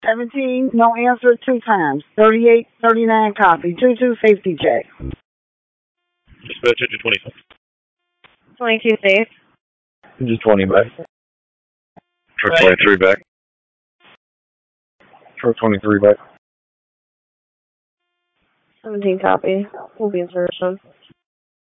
17, no answer 2 times. 38, 39, copy. 22, safety check. Dispatch engine 20. 22 safe. Engine 20 back. Truck 23 back. Truck 23 back. 17 copy. We'll be in service.